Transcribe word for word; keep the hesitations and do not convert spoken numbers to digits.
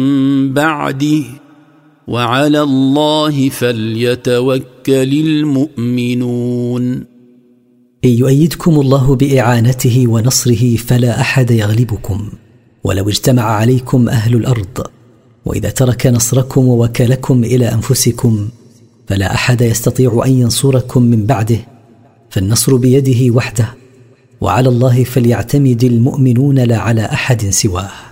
بعده وعلى الله فليتوكل المؤمنون. إن يؤيدكم الله بإعانته ونصره فلا أحد يغلبكم ولو اجتمع عليكم أهل الأرض، وإذا ترك نصركم ووكلكم إلى أنفسكم فلا أحد يستطيع أن ينصركم من بعده، فالنصر بيده وحده، وعلى الله فليعتمد المؤمنون لا على أحد سواه.